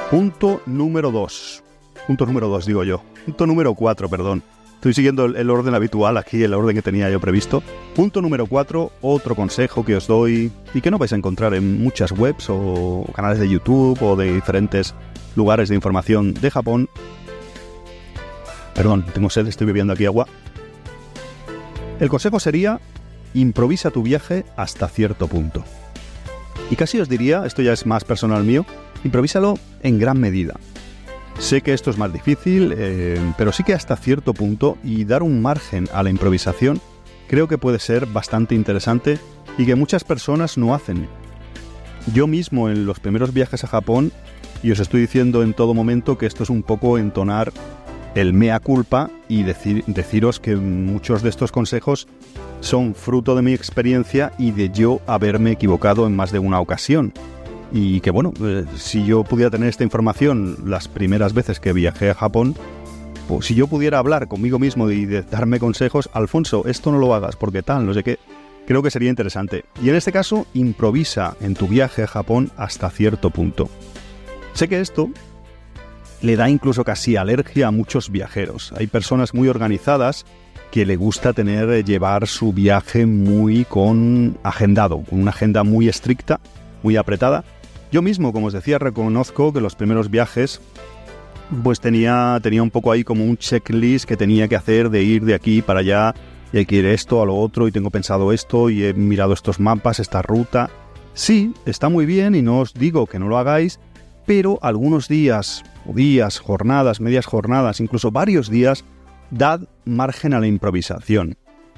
Punto número 2. Punto número 2, digo yo. Punto número 4, perdón. Estoy siguiendo el orden habitual aquí, el orden que tenía yo previsto. Punto número 4, otro consejo que os doy y que no vais a encontrar en muchas webs o canales de YouTube o de diferentes lugares de información de Japón. Perdón, tengo sed, estoy bebiendo aquí agua. El consejo sería: improvisa tu viaje hasta cierto punto. Y casi os diría, esto ya es más personal mío, improvísalo en gran medida. Sé que esto es más difícil, pero sí que hasta cierto punto, y dar un margen a la improvisación creo que puede ser bastante interesante y que muchas personas no hacen. Yo mismo en los primeros viajes a Japón, y os estoy diciendo en todo momento que esto es un poco entonar el mea culpa y deciros que muchos de estos consejos son fruto de mi experiencia y de yo haberme equivocado en más de una ocasión. Y que bueno, si yo pudiera tener esta información las primeras veces que viajé a Japón, pues si yo pudiera hablar conmigo mismo y de darme consejos, Alfonso, esto no lo hagas porque tal, no sé qué, creo que sería interesante. Y en este caso, improvisa en tu viaje a Japón hasta cierto punto. Sé que esto le da incluso casi alergia a muchos viajeros. Hay personas muy organizadas que le gusta llevar su viaje muy agendado, con una agenda muy estricta, muy apretada. Yo mismo, como os decía, reconozco que los primeros viajes pues tenía un poco ahí como un checklist que tenía que hacer de ir de aquí para allá, y hay que ir esto a lo otro, y tengo pensado esto, y he mirado estos mapas, esta ruta. Sí, está muy bien y no os digo que no lo hagáis, pero algunos días, jornadas, medias jornadas, incluso varios días, dad margen a la improvisación.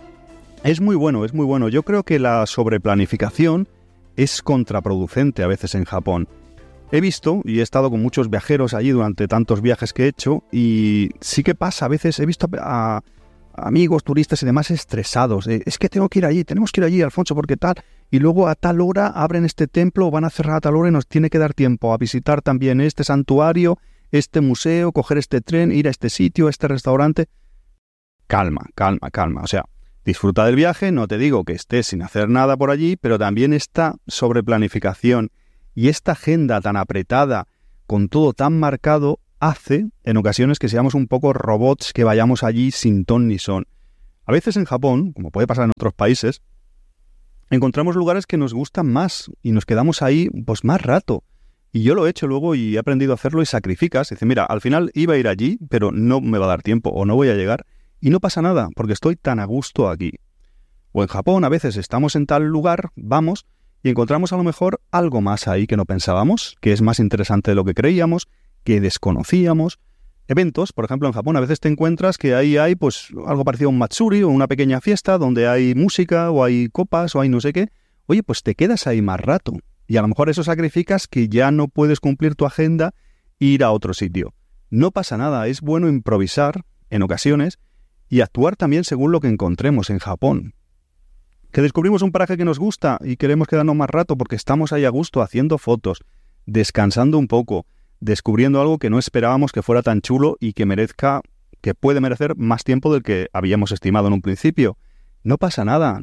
Es muy bueno. Yo creo que la sobreplanificación es contraproducente a veces en Japón. He visto y he estado con muchos viajeros allí durante tantos viajes que he hecho, y sí que pasa a veces, he visto a amigos, turistas y demás estresados. Es que tenemos que ir allí, Alfonso, porque tal, y luego a tal hora abren este templo o van a cerrar a tal hora y nos tiene que dar tiempo a visitar también este santuario, este museo, coger este tren, ir a este sitio, a este restaurante. Calma. O sea, disfruta del viaje, no te digo que estés sin hacer nada por allí, pero también esta sobreplanificación y esta agenda tan apretada, con todo tan marcado, hace en ocasiones que seamos un poco robots que vayamos allí sin ton ni son. A veces en Japón, como puede pasar en otros países, encontramos lugares que nos gustan más y nos quedamos ahí pues más rato. Y yo lo he hecho luego y he aprendido a hacerlo, y sacrificas. Dice, mira, al final iba a ir allí, pero no me va a dar tiempo o no voy a llegar. Y no pasa nada, porque estoy tan a gusto aquí. O en Japón, a veces estamos en tal lugar, vamos, y encontramos a lo mejor algo más ahí que no pensábamos, que es más interesante de lo que creíamos, que desconocíamos. Eventos, por ejemplo, en Japón a veces te encuentras que ahí hay pues algo parecido a un matsuri o una pequeña fiesta donde hay música o hay copas o hay no sé qué. Oye, pues te quedas ahí más rato. Y a lo mejor eso sacrificas que ya no puedes cumplir tu agenda e ir a otro sitio. No pasa nada, es bueno improvisar en ocasiones y actuar también según lo que encontremos en Japón. Que descubrimos un paraje que nos gusta y queremos quedarnos más rato porque estamos ahí a gusto haciendo fotos, descansando un poco, descubriendo algo que no esperábamos que fuera tan chulo y que puede merecer más tiempo del que habíamos estimado en un principio. No pasa nada.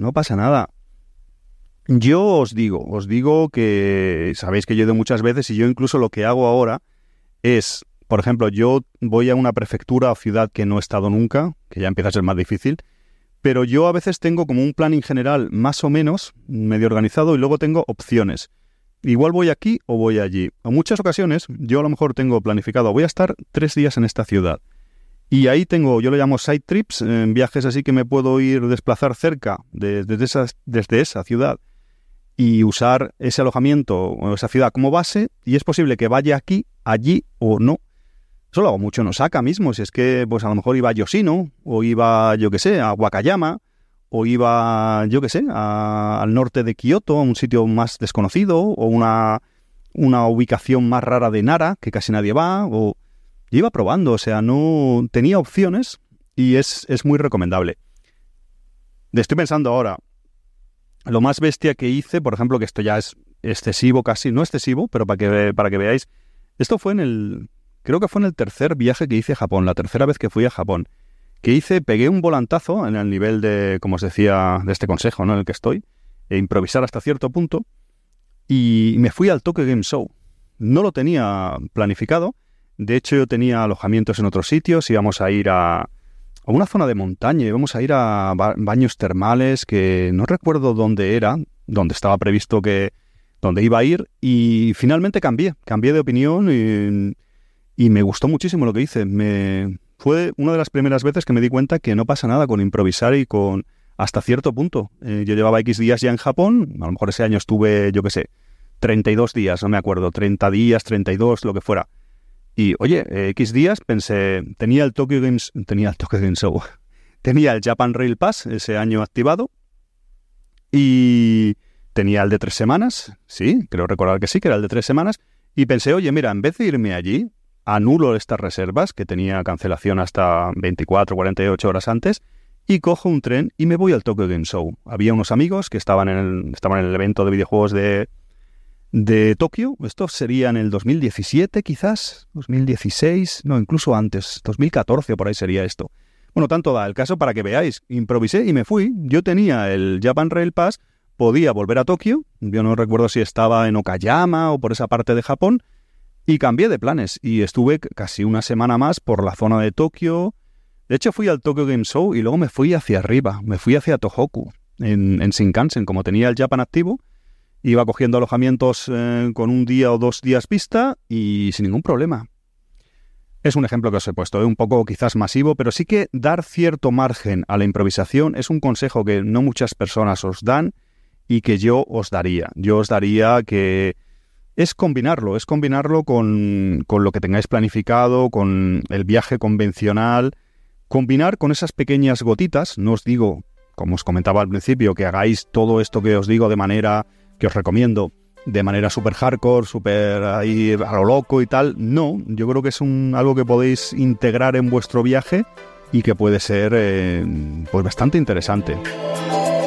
Yo os digo que sabéis que yo he ido muchas veces, y yo incluso lo que hago ahora es, por ejemplo, yo voy a una prefectura o ciudad que no he estado nunca, que ya empieza a ser más difícil, pero yo a veces tengo como un planning general más o menos medio organizado, y luego tengo opciones. Igual voy aquí o voy allí. En muchas ocasiones yo a lo mejor tengo planificado, voy a estar 3 días en esta ciudad. Y ahí tengo, yo lo llamo side trips, viajes así que me puedo desplazar cerca desde esa ciudad y usar ese alojamiento o esa ciudad como base, y es posible que vaya aquí, allí o no. Eso lo hago mucho en Osaka mismo, si es que pues a lo mejor iba a Yoshino, o iba, yo qué sé, a Wakayama, o iba, yo qué sé, al norte de Kioto, a un sitio más desconocido, o una ubicación más rara de Nara, que casi nadie va, o yo iba probando, o sea, no tenía opciones, y es muy recomendable. Estoy pensando ahora, lo más bestia que hice, por ejemplo, que esto ya es excesivo casi, no excesivo, pero para que veáis, esto fue creo que fue en el tercer viaje que hice a Japón, la tercera vez que fui a Japón, pegué un volantazo en el nivel de, como os decía, de este consejo, ¿no?, en el que estoy, e improvisar hasta cierto punto, y me fui al Tokyo Game Show. no lo tenía planificado. De hecho, yo tenía alojamientos en otros sitios, íbamos a ir a una zona de montaña, íbamos a ir a baños termales, que no recuerdo dónde era, donde estaba previsto donde iba a ir, y finalmente cambié de opinión y me gustó muchísimo lo que hice. Fue una de las primeras veces que me di cuenta que no pasa nada con improvisar y con hasta cierto punto. Yo llevaba X días ya en Japón, a lo mejor ese año estuve, 32 días, no me acuerdo, 30 días, 32, lo que fuera. Y, oye, X días pensé, tenía el Tokyo Game Show, tenía el Japan Rail Pass ese año activado y tenía el de 3 semanas, sí, creo recordar que sí, que era el de 3 semanas, y pensé, oye, mira, en vez de irme allí, anulo estas reservas, que tenía cancelación hasta 24, 48 horas antes, y cojo un tren y me voy al Tokyo Game Show. Había unos amigos que estaban en el evento de videojuegos de Tokio. Esto sería en el 2017 quizás, 2016, no, incluso antes, 2014 por ahí sería esto. Bueno, tanto da el caso para que veáis. Improvisé y me fui. Yo tenía el Japan Rail Pass, podía volver a Tokio. Yo no recuerdo si estaba en Okayama o por esa parte de Japón. Y cambié de planes y estuve casi una semana más por la zona de Tokio. De hecho, fui al Tokyo Game Show y luego me fui hacia arriba. Me fui hacia Tohoku, en Shinkansen. Como tenía el Japan activo, iba cogiendo alojamientos con un día o 2 días vista y sin ningún problema. Es un ejemplo que os he puesto, un poco quizás masivo, pero sí que dar cierto margen a la improvisación es un consejo que no muchas personas os dan y que yo os daría. Yo os daría que es combinarlo con lo que tengáis planificado, con el viaje convencional, combinar con esas pequeñas gotitas. No os digo, como os comentaba al principio, que hagáis todo esto que os digo de manera, que os recomiendo, de manera súper hardcore, súper ahí a lo loco y tal. No, yo creo que es algo que podéis integrar en vuestro viaje y que puede ser pues bastante interesante.